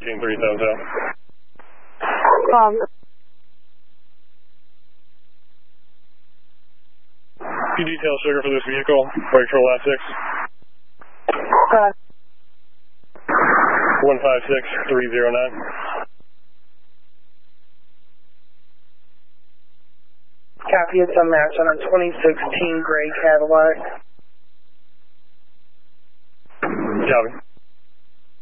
Team 3 thumbs up. Few details, sugar, for this vehicle. Brake for last 6. 156309. Copy, it's a match on a 2016 gray Cadillac. Copy.